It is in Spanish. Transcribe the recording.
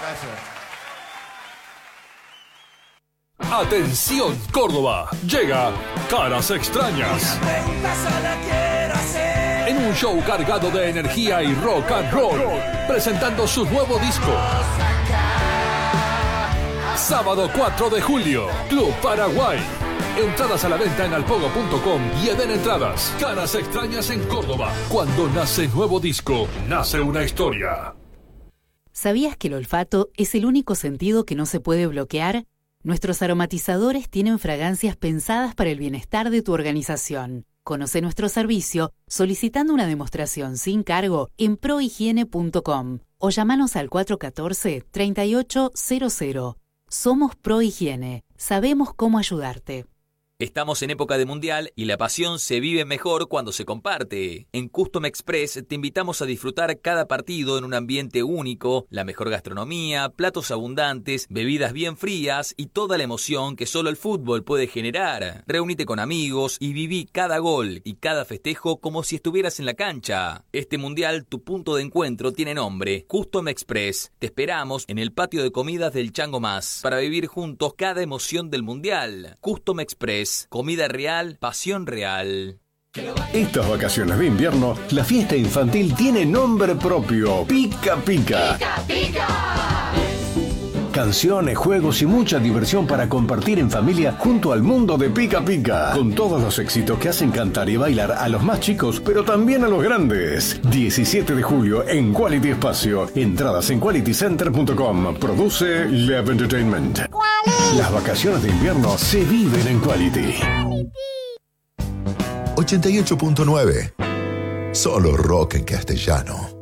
Atención Córdoba, llega Caras Extrañas. En un show cargado de energía y rock and roll, presentando su nuevo disco. Sábado 4 de julio, Club Paraguay. Entradas a la venta en alpogo.com y Eden Entradas. Caras Extrañas en Córdoba. Cuando nace nuevo disco, nace una historia. ¿Sabías que el olfato es el único sentido que no se puede bloquear? Nuestros aromatizadores tienen fragancias pensadas para el bienestar de tu organización. Conoce nuestro servicio solicitando una demostración sin cargo en prohigiene.com o llamanos al 414-3800. Somos Prohigiene. Sabemos cómo ayudarte. Estamos en época de mundial y la pasión se vive mejor cuando se comparte. En Custom Express te invitamos a disfrutar cada partido en un ambiente único, la mejor gastronomía, platos abundantes, bebidas bien frías y toda la emoción que solo el fútbol puede generar. Reúnete con amigos y viví cada gol y cada festejo como si estuvieras en la cancha. Este mundial, tu punto de encuentro tiene nombre, Custom Express. Te esperamos en el patio de comidas del Chango Más para vivir juntos cada emoción del mundial. Custom Express. Comida real, pasión real. Estas vacaciones de invierno, la fiesta infantil tiene nombre propio: Pica Pica. ¡Pica Pica! Canciones, juegos y mucha diversión para compartir en familia junto al mundo de Pica Pica. Con todos los éxitos que hacen cantar y bailar a los más chicos, pero también a los grandes. 17 de julio en Quality Espacio. Entradas en qualitycenter.com. Produce Lev Entertainment. Las vacaciones de invierno se viven en Quality. 88.9. Solo rock en castellano.